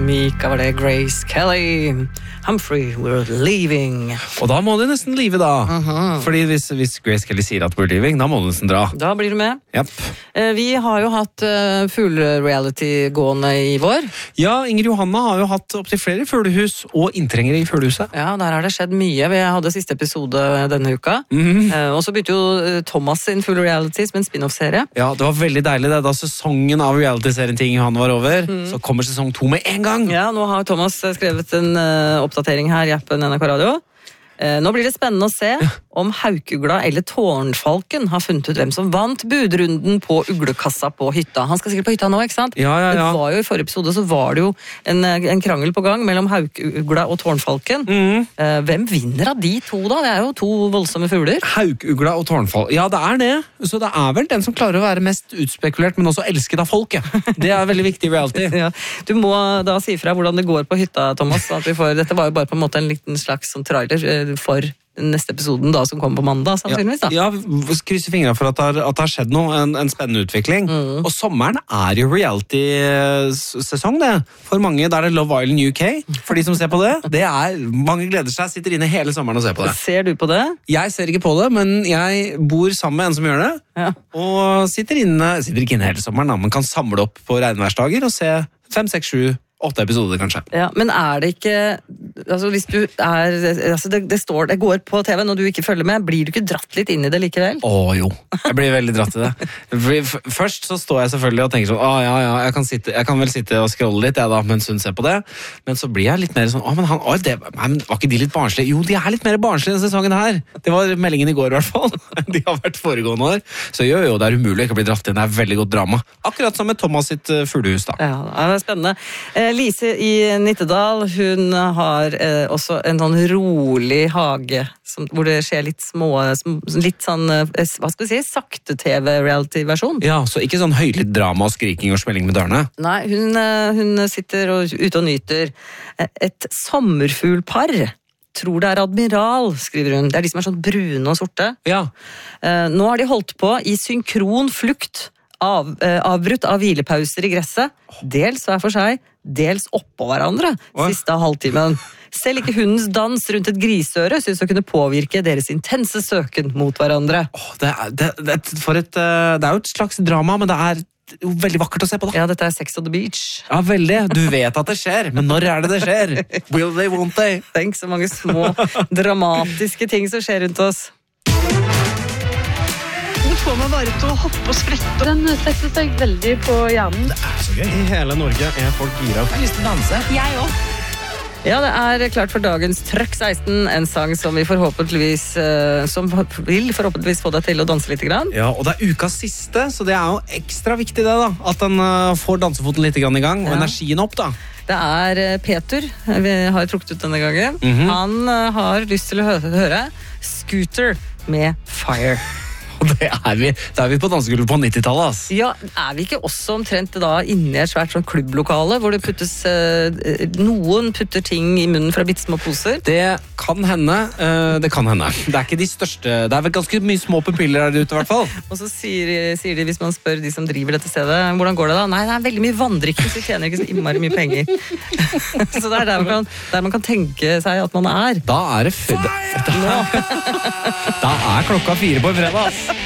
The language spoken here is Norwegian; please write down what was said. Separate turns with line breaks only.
Mika var det, Grace Kelly. Humphrey, we're leaving.
Og da må du nesten live da. Fordi hvis Grace Kelly sier at we're leaving, da må du nesten dra.
Da blir du med.
Yep.
Vi har jo hatt fuglereality gående i vår.
Ja, Inger Johanna har jo hatt opp til flere fuglehus og inntrengere i fuglehuset.
Ja, der har det skjedd mye. Vi hadde siste episode denne uka. Og så begynte jo Thomas sin fuglereality som en spin-off-serie.
Ja, det var veldig deilig det. Da sesongen av reality-serien Ting Johanna var over, så kommer sesong 2 med en gang.
Ja, nå har Thomas skrevet en oppdatering her i appen NRK Radio. Nå blir det spennende å se om haukugla eller tårnfalken har funnet ut hvem som vant budrunden på uglekassa på hytta. Han skal sikkert på hytta nå, ikke sant?
Ja.
Det var jo i forrige episode så var det jo en krangel på gang mellom haukugla og tårnfalken. Hvem vinner av de to da? Det er jo to voldsomme fugler.
Haukugla og tårnfalk. Ja, det er det. Så det er vel den som klarer å være mest utspekulert, men også elsket av folket. Det er veldig viktig i reality.
Ja. Du må da si fra hvordan det går på hytta, Thomas. At vi får, dette var jo bare på en måte en liten slags sånn trailer for neste episoden da, som kommer på mandag, sannsynligvis da.
Ja, krysser fingrene for at det har skjedd noe, en spennende utvikling. Og sommeren er jo reality-sesong, det. For mange, der er det Love Island UK, for de som ser på det. Mange gleder seg, sitter inne hele sommeren og ser på det.
Ser du på det?
Jeg ser ikke på det, men jeg bor sammen med en som gjør det. Ja. Og sitter ikke inne hele sommeren, da, men kan samle opp på regnværsdager og se 5, 6, 7, 8 episoder kanskje. Ja,
men er det ikke, altså hvis du er, altså det går på TV når du ikke følger med, blir du ikke dratt litt inn i det likevel?
Jo, jeg blir veldig dratt i det. Først så står jeg selvfølgelig og tenker sånn, jeg kan vel sitte og scrolle litt da, mens hun ser på det, men så blir jeg litt mer sånn, men var ikke de litt barnslige? Jo, de er litt mer barnslige denne sesongen her. Det var meldingen i går i hvert fall. De har vært foregående år. Så jo, det er umulig ikke å bli dratt inn, det er veldig godt drama. Akkurat som med Thomas sitt fuglehus da. Ja,
det er spennende. Lise i Nittedal, hun har også en sånn rolig hage hvor det skjer litt litt sånn, hva skal vi si, sakte TV-reality-versjon.
Ja, så ikke sånn høylytt drama og skriking og smelling med dørene?
Nei, hun sitter ute og nyter et sommerfuglpar. Tror det er Admiral, skriver hun. Det er de som er sånn brune og sorte.
Ja.
Nå har de holdt på i synkron flukt, avbrutt av hvilepauser i gresset, dels hver for seg, dels oppå hverandre, siste halvtimen. Selv ikke hundens dans rundt et grisøre synes å kunne påvirke deres intense søken mot hverandre.
Det er jo et slags drama, men det er jo veldig vakkert å se på da.
Ja, dette er Sex on the Beach.
Ja, veldig. Du vet at det skjer, men når er det skjer? Will they, won't they?
Tenk så mange små, dramatiske ting som skjer rundt oss.
Det får meg bare til å hoppe og sprette. Den setter seg veldig på hjernen.
Det er så gøy. I hele Norge er folk gira.
Jeg har lyst til å danse. Jeg også.
Ja, det er klart for dagens Trøkk 16, en sang som vi forhåpentligvis få deg til å danse litt grann.
Ja, og det er ukas siste, så det er jo ekstra viktig det da, at den får dansefoten litt grann i gang, og energien opp da.
Det er Peter, vi har trukket ut denne gangen. Han har lyst til å høre Scooter med Fire.
Og det er vi på dansegulvet på 90-tallet, ass.
Ja, er vi ikke også omtrent da inne i et svært sånn klubblokale, hvor det puttes, noen putter ting i munnen fra bittesmå poser?
Det kan hende, det er ikke de største, det er vel ganske mye små pupiller der ute i hvert fall.
Og så sier de, hvis man spør de som driver dette stedet, hvordan går det da? Nei, det er veldig mye vanndrikking, så de tjener ikke så innmari mye penger. Så det er der man kan tenke seg at man er.
Da er det Da er klokka 4 på en fredag, ass.